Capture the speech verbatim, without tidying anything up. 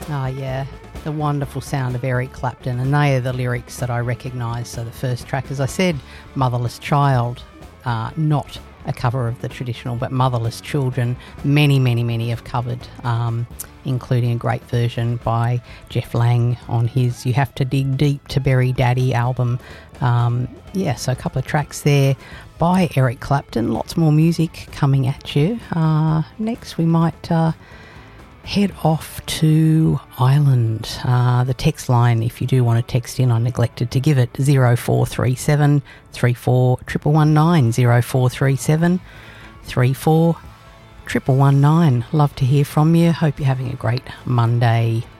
Oh, yeah, the wonderful sound of Eric Clapton, and they are the lyrics that I recognise. So the first track, as I said, Motherless Child, uh, not a cover of the traditional, but Motherless Children, many, many, many have covered, um, including a great version by Jeff Lang on his You Have to Dig Deep to Bury Daddy album. Um, yeah, so a couple of tracks there by Eric Clapton. Lots more music coming at you. Uh, next we might... Uh, head off to Ireland. Uh, the text line, if you do want to text in, I neglected to give it, zero four three seven, three four one one nine, zero four three seven, three four one one nine. Love to hear from you. Hope you're having a great Monday.